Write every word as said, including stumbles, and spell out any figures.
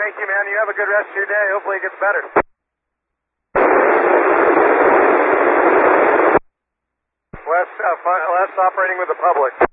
thank you, man. You have a good rest of your day. Hopefully it gets better. Less, uh, fun, less operating with the public.